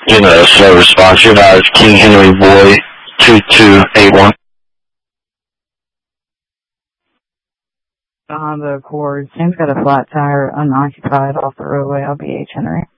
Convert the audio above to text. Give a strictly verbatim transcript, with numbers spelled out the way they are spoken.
You know, slow response. You're not King Henry Boy two two eight one. The Honda Accord. Sam's got a flat tire, unoccupied, off the roadway. I'll be H. Henry.